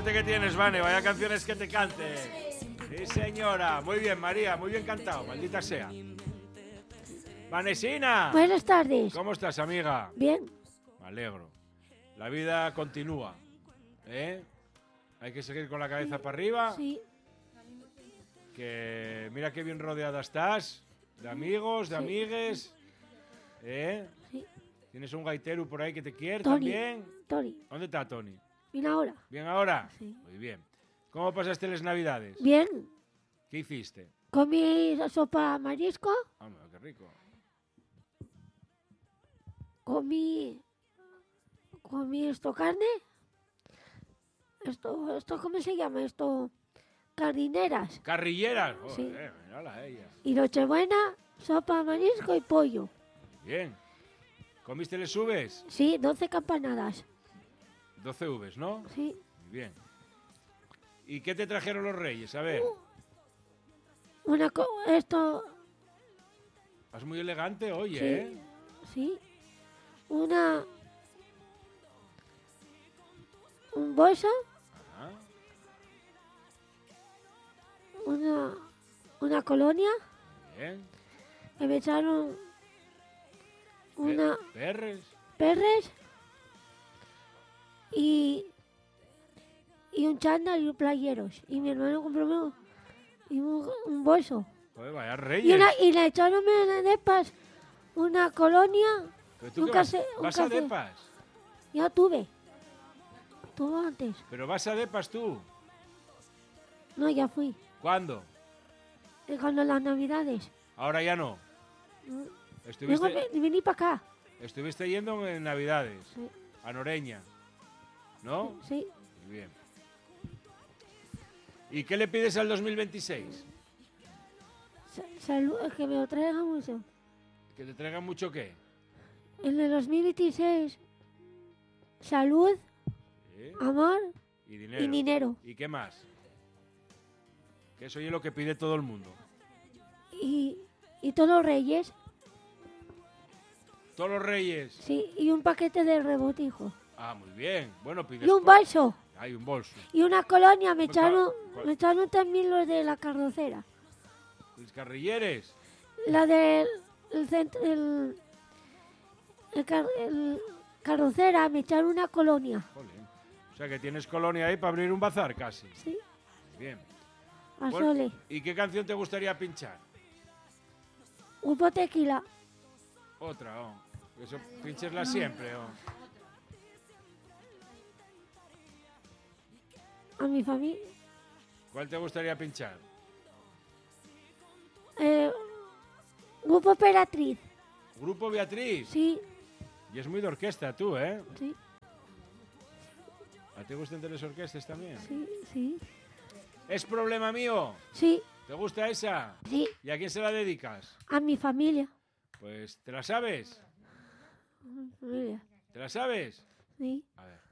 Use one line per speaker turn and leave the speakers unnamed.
suerte que tienes, Vane. Vaya canciones que te cante. Sí, señora. Muy bien, María. Muy bien cantado. Maldita sea. Vanesina.
Buenas tardes.
¿Cómo estás, amiga?
Bien.
Me alegro. La vida continúa. ¿Eh? Hay que seguir con la cabeza para arriba.
Sí.
Que mira qué bien rodeada estás. De amigos, de amigues. ¿Eh?
Sí.
¿Tienes un gaitero por ahí que te quiere
Tony.
también?
Tony.
¿Dónde está Tony?
Bien ahora.
¿Bien ahora?
Sí.
Muy bien. ¿Cómo pasaste las Navidades?
Bien.
¿Qué hiciste?
Comí sopa marisco.
Hombre, qué rico.
Comí esto carne. Esto ¿cómo se llama? Esto cardineras.
Carrilleras.
Sí.
Joder, mírala ella.
Y Nochebuena, sopa marisco y pollo.
Bien. ¿Comiste les uvas?
Sí, 12 campanadas.
12 uvas, ¿no?
Sí.
Muy bien. ¿Y qué te trajeron los reyes? A ver.
Esto,
Vas muy elegante hoy,
sí,
¿eh?
sí. Un bolso,
Ajá.
una colonia,
Bien.
que me echaron una
Perres.
perres y un chándal y un playeros. Y mi hermano compró un bolso.
Joder, vaya reyes.
Y le echaron de depas una colonia.
¿Pero tú
un
qué
case- un
vas a
café.
depas?
Ya tuve. Tuvo antes.
¿Pero vas a depas tú?
No, ya fui.
¿Cuándo?
Cuando las navidades.
Ahora ya no.
Vengo, vení para acá.
Estuviste yendo en Navidades.
Sí.
A Noreña. ¿No?
Sí.
Muy bien. ¿Y qué le pides al 2026?
Salud, que me lo traigan mucho.
¿Que te traigan mucho qué?
En el 2026, salud,
Sí.
amor
Y dinero.
y dinero.
¿Y qué más? Que eso es lo que pide todo el mundo.
Y todos los reyes.
Todos los reyes.
Sí, y un paquete de rebotijo.
Ah, muy bien. Bueno, pides...
Y un bolso.
Hay un bolso.
Y una colonia. Me
Pues, ¿cuál?
echaron también los de la carrocera.
¿Los carrilleres?
La del carrocera me echaron una colonia.
Jolín. O sea que tienes colonia ahí para abrir un bazar casi.
Sí,
Bien.
a
Bueno,
Sole.
¿y qué canción te gustaría pinchar?
Un tequila.
Otra, oh. Eso pincharla siempre, oh.
A mi familia.
¿Cuál te gustaría pinchar?
Grupo Emperatriz.
Grupo Beatriz.
Sí,
Y es muy de orquesta tú, ¿eh?
sí,
¿A ti te gustan de las orquestas también?
sí, sí.
¿Es problema mío?
Sí,
¿Te gusta esa?
sí.
¿Y a quién se la dedicas?
A mi familia.
Pues, ¿te la sabes?
A mi familia.
¿Te la sabes?
Sí.
A ver.